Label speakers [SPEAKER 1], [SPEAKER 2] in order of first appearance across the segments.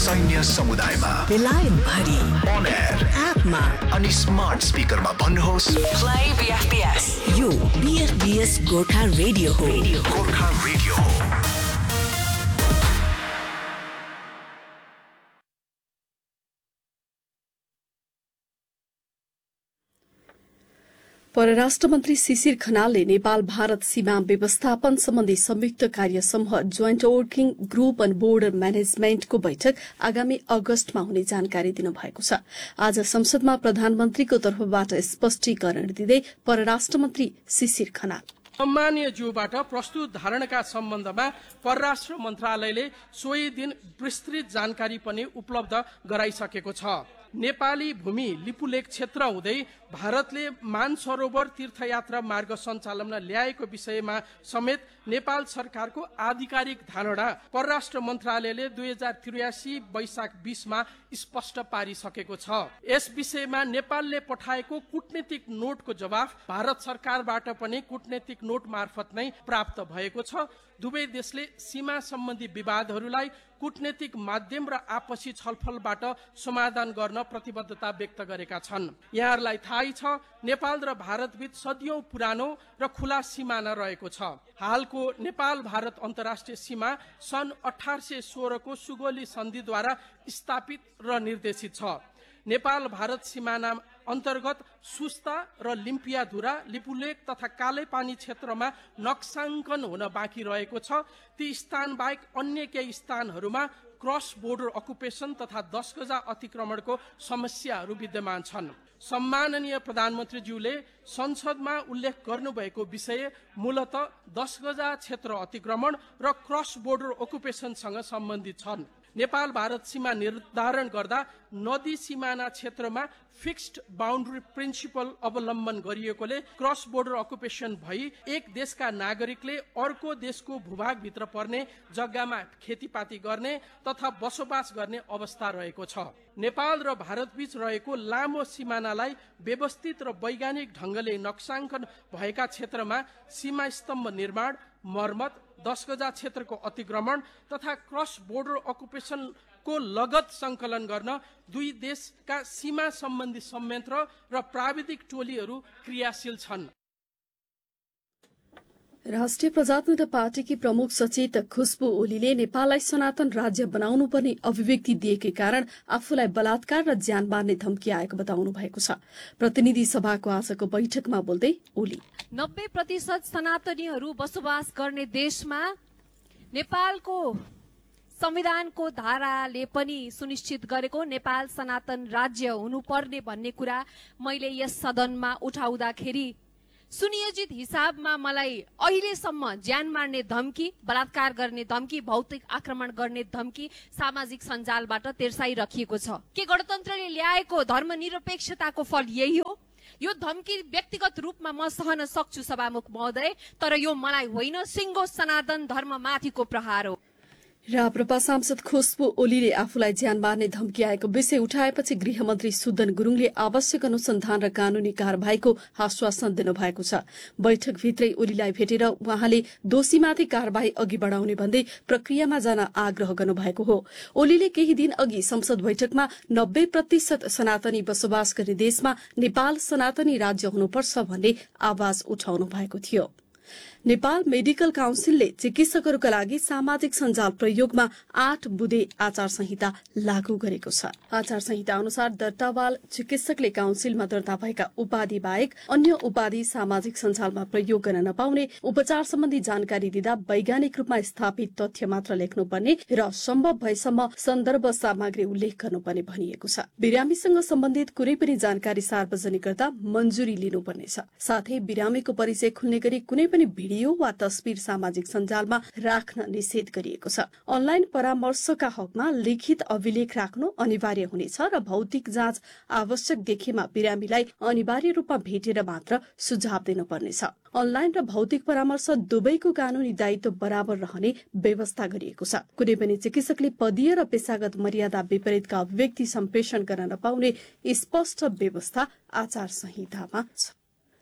[SPEAKER 1] सैन्य समुदायमा
[SPEAKER 2] बेलायत भरि
[SPEAKER 1] अन एयर
[SPEAKER 2] एपमा
[SPEAKER 1] अनि स्मार्ट स्पिकरमा भन्नुहोस्
[SPEAKER 2] प्ले बीएफबीएस। यो बीएफबीएस गोर्खा रेडियो हो।
[SPEAKER 1] गोर्खा रेडियो हो।
[SPEAKER 3] परराष्ट्र मन्त्री शिशिर खनालले नेपाल भारत सीमा व्यवस्थापन सम्बन्धी संयुक्त कार्य समूह joint working group on border म्यानेजमेन्टको बैठक आगामी अगस्तमा हुने जानकारी दिनुभएको छ। आज संसदमा प्रधानमन्त्रीको तर्फबाट स्पष्टीकरण दिँदै परराष्ट्र मन्त्री शिशिर खनाल
[SPEAKER 4] सम्मानीय ज्यूबाट प्रस्तुत धारणाका सम्बन्धमा परराष्ट्र मन्त्रालयले सोही दिन विस्तृत जानकारी पनि उपलब्ध गराइसकेको छ। नेपाली भूमि लिपुलेख क्षेत्र हुँदै भारतले मानसरोवर तीर्थयात्रा मार्ग सञ्चालनमा ल्याएको विषयमा समेत नेपाल सरकारको आधिकारिक धारणा परराष्ट्र मन्त्रालयले 2083 वैशाख 20 मा स्पष्ट पारिसकेको छ। यस विषयमा नेपालले पठाएको कूटनीतिक नोटको जवाफ भारत सरकारबाट पनि कूटनीतिक नोट मार्फत नै प्राप्त भएको छ। दुवै देशले सीमा सम्बन्धी विवादहरूलाई कूटनीतिक माध्यम र आपसी छलफलबाट समाधान गर्न प्रतिबद्धता व्यक्त गरेका छन्। यहाँहरूलाई थाहै छ, नेपाल र भारतबीच सदियौं पुरानो र खुला सिमाना रहेको छ। हालको नेपाल भारत अन्तर्राष्ट्रिय सीमा सन् 1816 को सुगोली सन्धिद्वारा स्थापित र निर्देशित छ। नेपाल भारत सिमाना अन्तर्गत सुस्ता र लिम्पियाधुरा लिपुलेख तथा कालेपानी क्षेत्रमा नक्साङ्कन हुन बाँकी रहेको छ। ती स्थान बाहेक अन्य केही स्थानहरूमा क्रस बोर्डर अकुपेसन तथा 10 गजा अतिक्रमणको समस्याहरू विद्यमान छन्। सम्माननीय प्रधानमन्त्रीज्यूले संसदमा उल्लेख गर्नुभएको विषय मूलतः 10 गजा क्षेत्र अतिक्रमण र क्रस बोर्डर अकुपेसनसँग सम्बन्धित छन्। नेपाल भारत सीमा निर्धारण गर्दा नदी सिमाना क्षेत्रमा फिक्स्ड बाउन्ड्री प्रिन्सिपल अवलम्बन गरिएकोले क्रस बोर्डर अकुपेसन भई एक देशका नागरिकले अर्को देशको भूभागभित्र पर्ने जग्गामा खेतीपाती गर्ने तथा बसोबास गर्ने अवस्था रहेको छ। नेपाल र भारतबीच रहेको लामो सिमानालाई व्यवस्थित र वैज्ञानिक ढंगले नक्साङ्कन भएका क्षेत्रमा सीमा स्तम्भ निर्माण, मर्मत, 10 गजा क्षेत्रको अतिक्रमण तथा क्रस बोर्डर अकुपेसनको लगत संकलन गर्न दुई देशका सीमा सम्बन्धी संयन्त्र र प्राविधिक टोलीहरू क्रियाशील छन्।
[SPEAKER 3] राष्ट्रिय प्रजातन्त्र पार्टीकी प्रमुख सचेतक खुशबु ओलीले नेपाललाई सनातन राज्य बनाउनुपर्ने अभिव्यक्ति दिएकै कारण आफूलाई बलात्कार र ज्यान मार्ने धम्की आएको बताउनु भएको छ। प्रतिनिधि सभाको आजको बैठकमा बोल्दै ओली
[SPEAKER 5] 90% सनातनीहरू बसोबास गर्ने देशमा नेपालको संविधानको धाराले पनि सुनिश्चित गरेको नेपाल सनातन राज्य हुनुपर्ने भन्ने कुरा मैले यस सदनमा उठाउँदाखेरि सुनियोजित हिसाबमा मलाई अहिलेसम्म ज्यान मार्ने धम्की, बलात्कार गर्ने धम्की, भौतिक आक्रमण गर्ने धम्की सामाजिक सञ्जालबाट तेर्साइराखिएको छ। के गणतन्त्रले ल्याएको धर्मनिरपेक्षताको फल यही हो? यो धम्की व्यक्तिगत रूपमा म सहन सक्छु सभामुख महोदय, तर यो मलाई होइन, सिङ्गो सनातन धर्ममाथिको प्रहार हो।
[SPEAKER 3] राप्रपा सांसद खुशबु ओलीले आफूलाई ज्यान मार्ने धम्की आएको विषय उठाएपछि गृहमन्त्री सुदन गुरुङले आवश्यक अनुसन्धान र कानूनी कार्यवाहीको आश्वासन दिनुभएको छ। बैठकभित्रै ओलीलाई भेटेर उहाँले दोषीमाथि कार्यवाही अघि बढाउने भन्दै प्रक्रियामा जान आग्रह गर्नुभएको हो। ओलीले केही दिन अघि संसद बैठकमा 90% सनातनी बसोबास गर्ने देशमा नेपाल सनातनी राज्य हुनुपर्छ भन्ने आवाज उठाउनु भएको थियो। नेपाल मेडिकल काउन्सिलले चिकित्सकहरूका लागि सामाजिक सञ्जाल प्रयोगमा 8 बुँदे आचार संहिता लागू गरेको छ। आचार संहिता अनुसार दर्तावाल चिकित्सकले काउन्सिलमा दर्ता भएका उपाधि बाहेक अन्य उपाधि सामाजिक सञ्जालमा प्रयोग गर्न नपाउने, उपचार सम्बन्धी जानकारी दिँदा वैज्ञानिक रूपमा स्थापित तथ्य मात्र लेख्नुपर्ने र सम्भव भएसम्म सन्दर्भ सामग्री उल्लेख गर्नुपर्ने भनिएको छ। बिरामीसँग सम्बन्धित कुनै पनि जानकारी सार्वजनिक गर्दा मञ्जुरी लिनुपर्नेछ। साथै बिरामीको परिचय खुल्ने गरी कुनै पनि भिडियो वा तस्बिर सामाजिक सञ्जालमा राख्न निषेध गरिएको छ। अनलाइन परामर्शका हकमा लिखित अभिलेख राख्नु अनिवार्य हुनेछ र भौतिक जाँच आवश्यक देखेमा बिरामीलाई अनिवार्य रूपमा भेटेर मात्र सुझाव दिनुपर्नेछ। अनलाइन र भौतिक परामर्श दुवैको कानूनी दायित्व बराबर रहने व्यवस्था गरिएको छ। कुनै पनि चिकित्सकले पदीय र पेशागत मर्यादा विपरीतका अभिव्यक्ति सम्प्रेषण गर्न नपाउने स्पष्ट व्यवस्था आचार संहितामा छ।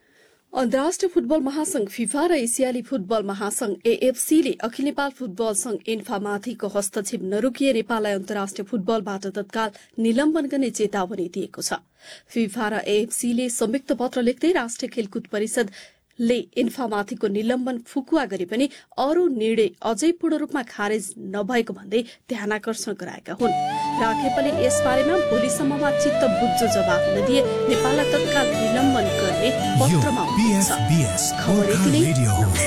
[SPEAKER 3] अन्तर्राष्ट्रिय फुटबल महासंघ फिफा र एसियाली फुटबल महासंघ एएफसीले अखिल नेपाल फुटबल संघ इन्फामाथिको हस्तक्षेप नरोकिए नेपाललाई अन्तर्राष्ट्रिय फुटबलबाट तत्काल निलम्बन गर्ने चेतावनी दिएको छ। फिफा र एएफसीले संयुक्त पत्र लेख्दै राष्ट्रिय खेलकुद परिषदले इन्फामाथिको निलम्बन फुकुवा गरे पनि अरू निर्णय अझै पूर्ण रूपमा खारेज नभएको भन्दै ध्यानाकर्षण गराएका हुन्। राखेपले यसबारेमा भोलिसम्ममा चित्त बुझ्दो जवाफ नदिए नेपाललाई तत्काल निलम्बन गर्ने पत्रमा
[SPEAKER 6] BFBS
[SPEAKER 3] खबर यति नै।